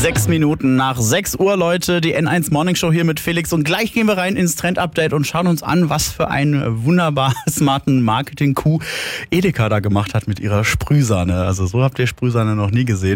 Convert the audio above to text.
6 Minuten nach 6 Uhr, Leute, die N1 Morning Show hier mit Felix. Und gleich gehen wir rein ins Trend-Update und schauen uns an, was für einen wunderbar smarten Marketing-Coup Edeka da gemacht hat mit ihrer Sprühsahne. Also so habt ihr Sprühsahne noch nie gesehen.